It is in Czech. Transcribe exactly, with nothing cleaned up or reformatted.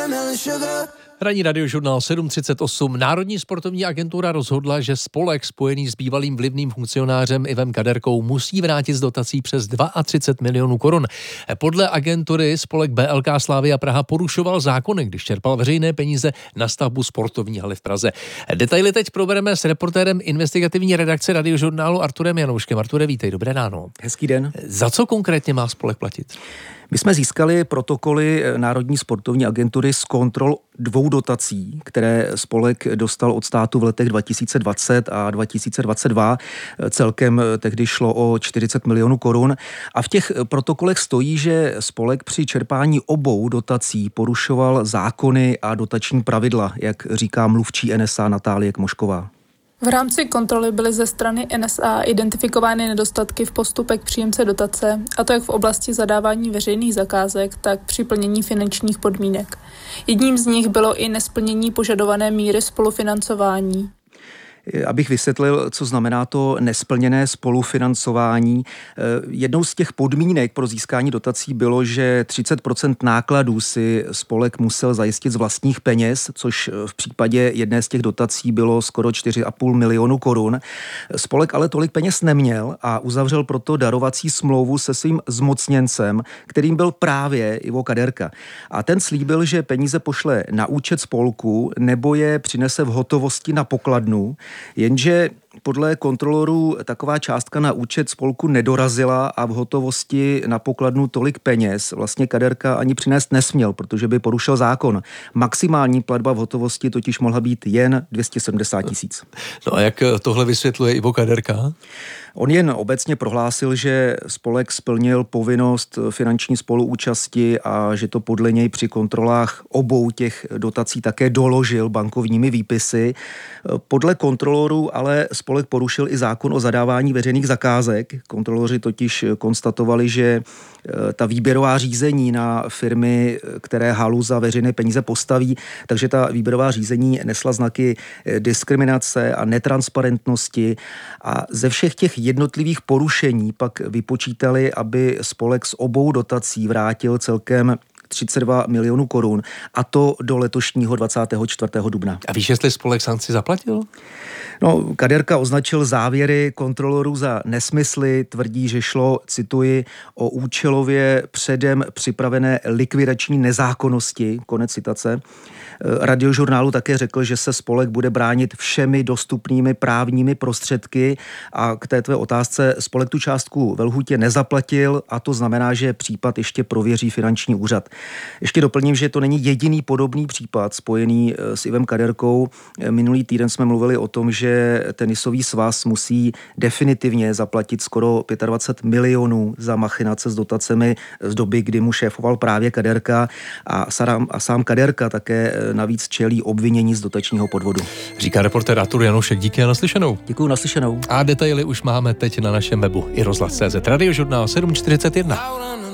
Ranní radiožurnál sedm třicet osm. Národní sportovní agentura rozhodla, že spolek spojený s bývalým vlivným funkcionářem Ivem Kaderkou musí vrátit z dotací přes třicet dva milionů korun. Podle agentury spolek B L K Slavia Praha porušoval zákony, když čerpal veřejné peníze na stavbu sportovní haly v Praze. Detaily teď probereme s reportérem investigativní redakce radiožurnálu Arturem Janouškem. Arture, vítej, dobré ráno. Hezký den. Za co konkrétně má spolek platit? My jsme získali protokoly Národní sportovní agentury z kontrol dvou dotací, které spolek dostal od státu v letech dva tisíce dvacet a dva tisíce dvacet dva. Celkem tehdy šlo o čtyřicet milionů korun. A v těch protokolech stojí, že spolek při čerpání obou dotací porušoval zákony a dotační pravidla, jak říká mluvčí N S A Natálie Kmošková. V rámci kontroly byly ze strany N S A identifikovány nedostatky v postupech příjemce dotace, a to jak v oblasti zadávání veřejných zakázek, tak při plnění finančních podmínek. Jedním z nich bylo i nesplnění požadované míry spolufinancování. Abych vysvětlil, co znamená to nesplněné spolufinancování. Jednou z těch podmínek pro získání dotací bylo, že třicet procent nákladů si spolek musel zajistit z vlastních peněz, což v případě jedné z těch dotací bylo skoro čtyři a půl milionu korun. Spolek ale tolik peněz neměl a uzavřel proto darovací smlouvu se svým zmocněncem, kterým byl právě Ivo Kaderka. A ten slíbil, že peníze pošle na účet spolku nebo je přinese v hotovosti na pokladnu. Jenže podle kontrolorů taková částka na účet spolku nedorazila a v hotovosti na pokladnu tolik peněz vlastně Kaderka ani přinést nesměl, protože by porušil zákon. Maximální platba v hotovosti totiž mohla být jen dvě stě sedmdesát tisíc. No a jak tohle vysvětluje Ivo Kaderka? On jen obecně prohlásil, že spolek splnil povinnost finanční spoluúčasti a že to podle něj při kontrolách obou těch dotací také doložil bankovními výpisy. Podle kontrolorů ale spolek porušil i zákon o zadávání veřejných zakázek. Kontroloři totiž konstatovali, že ta výběrová řízení na firmy, které halu za veřejné peníze postaví, takže ta výběrová řízení nesla znaky diskriminace a netransparentnosti a ze všech těch jednotlivých porušení pak vypočítali, aby spolek z obou dotací vrátil celkem třicet dva milionů korun, a to do letošního dvacátého čtvrtého dubna. A víš, jestli spolek sankci zaplatil? No, Kaderka označil závěry kontrolorů za nesmysly, tvrdí, že šlo, cituji, o účelově předem připravené likvidační nezákonnosti, konec citace. Radiožurnálu také řekl, že se spolek bude bránit všemi dostupnými právními prostředky a k té tvé otázce spolek tu částku ve lhůtě nezaplatil a to znamená, že případ ještě prověří finanční úřad. Ještě doplním, že to není jediný podobný případ spojený s Ivem Kaderkou. Minulý týden jsme mluvili o tom, že tenisový svaz musí definitivně zaplatit skoro dvacet pět milionů za machinace s dotacemi z doby, kdy mu šéfoval právě Kaderka a sám, a sám Kaderka také navíc čelí obvinění z dotačního podvodu. Říká reportér Artur Janoušek, díky a naslyšenou. Děkuju, naslyšenou. A detaily už máme teď na našem webu i rozhlas tečka cé zet. Radiožurnál sedm čtyřicet jedna.